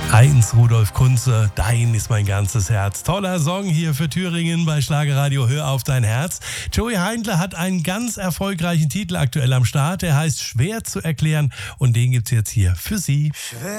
Heinz Rudolf Kunze, dein ist mein ganzes Herz. Toller Song hier für Thüringen bei Schlagerradio Hör auf dein Herz. Joey Heindle hat einen ganz erfolgreichen Titel aktuell am Start. Der heißt Schwer zu erklären und den gibt's jetzt hier für Sie.